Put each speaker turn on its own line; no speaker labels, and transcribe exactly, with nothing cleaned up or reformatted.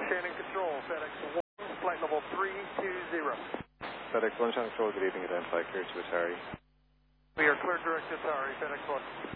Shannon Control, FedEx one, flight level three two zero.
FedEx one, Shannon Control, good evening, identify clear to Atari.
We are clear direct to Atari, FedEx one.